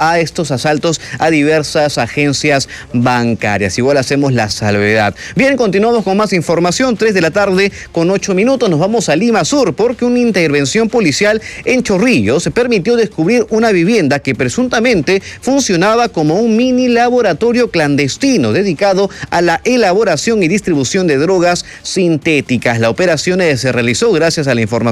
a estos asaltos a diversas agencias bancarias. Igual hacemos la salvedad. Bien, continuamos con más información. 3 de la tarde con 8 minutos. Nos vamos a Lima Sur porque una intervención policial en Chorrillos permitió descubrir una vivienda que presuntamente funcionaba como un mini laboratorio clandestino dedicado a la elaboración y distribución de drogas sintéticas. La operación se realizó gracias a la información